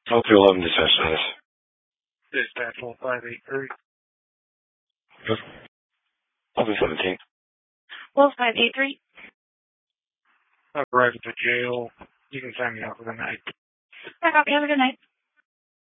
Hope 11 dispatch status. Dispatch 1583. Open 17. Well, 583. I've arrived at the jail. You can sign me out for the night. Have a good night.